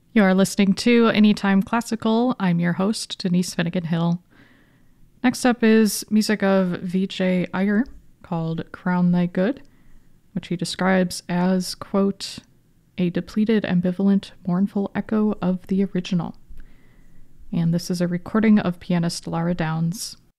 You are listening to Anytime Classical. I'm your host, Denise Finnegan Hill. Next up is music of Vijay Iyer called Crown Thy Good, which he describes as, quote, a depleted, ambivalent, mournful echo of the original. And this is a recording of pianist Lara Downs